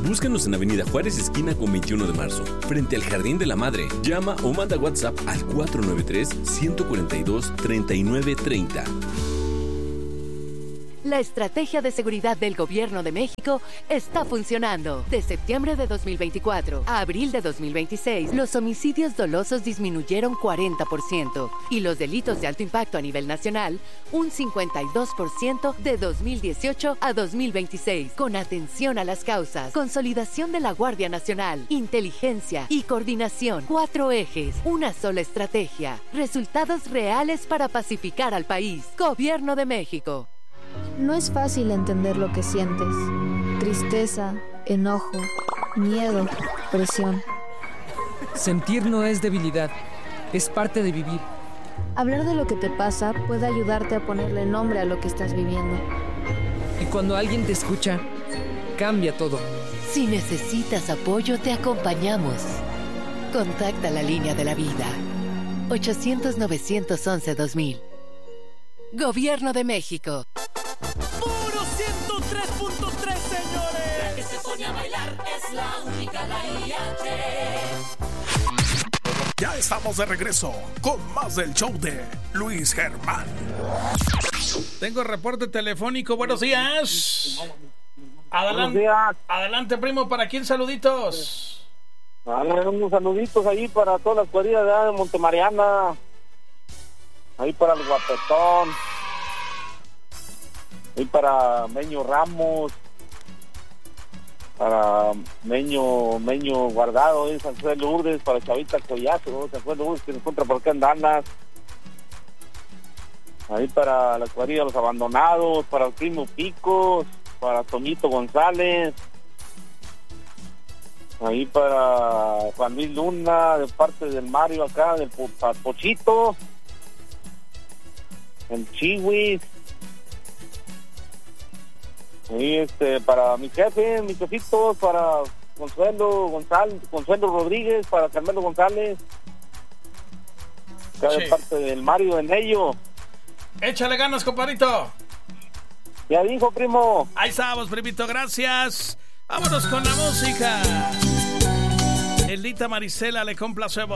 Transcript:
Búscanos en Avenida Juárez, esquina con 21 de marzo, frente al Jardín de la Madre. Llama o manda WhatsApp al 493-142-3930. La estrategia de seguridad del Gobierno de México está funcionando. De septiembre de 2024 a abril de 2026, los homicidios dolosos disminuyeron 40% y los delitos de alto impacto a nivel nacional un 52% de 2018 a 2026. Con atención a las causas, consolidación de la Guardia Nacional, inteligencia y coordinación. 4 ejes, una sola estrategia. Resultados reales para pacificar al país. Gobierno de México. No es fácil entender lo que sientes. Tristeza, enojo, miedo, presión. Sentir no es debilidad, es parte de vivir. Hablar de lo que te pasa puede ayudarte a ponerle nombre a lo que estás viviendo. Y cuando alguien te escucha, cambia todo. Si necesitas apoyo, te acompañamos. Contacta la línea de la vida. 800-911-2000. Gobierno de México. ¡Puro 103.3, señores! La que se pone a bailar es la única, la IH. Ya estamos de regreso con más del show de Luis Germán. Tengo reporte telefónico. Buenos días. Buenos días. Adelante, primo. ¿Para quién saluditos? Unos saluditos ahí para todas las cuadrillas de Montemariana. Ahí para el Guapetón. Ahí para Meño Ramos. Para Meño Guardado, San José de Lourdes, para Chavita Collazo, San José de Lourdes, que se encuentra por acá en Danas. Ahí para la cuadrilla de los abandonados, para el primo Picos, para Toñito González. Ahí para Juan Luis Luna, de parte del Mario acá, del Pochito. El Chihuis. Ahí para mis jefes, mis jefitos, para Consuelo Rodríguez, para Carmelo González. Acá de parte del Mario en ello. Échale ganas, compadrito. Ya dijo, primo. Ahí estamos, primito, gracias. Vámonos con la música. Elita Marisela, le complacemos.